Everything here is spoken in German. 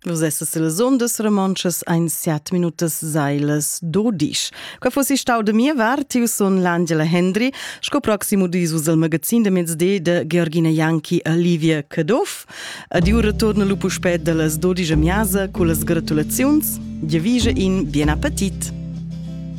Vos essas las ondas romanchas ein 7 minutas sailas 12. Qua fossi stau da mia vart, io son l'Angela Hendry, sco proximo disus al magazin de mezzde de Georgina Janchi e Livia Cadoff. Ad io retorna lu puspet de las 12 miasa con las gratulazions. Giavischa in bien appetit!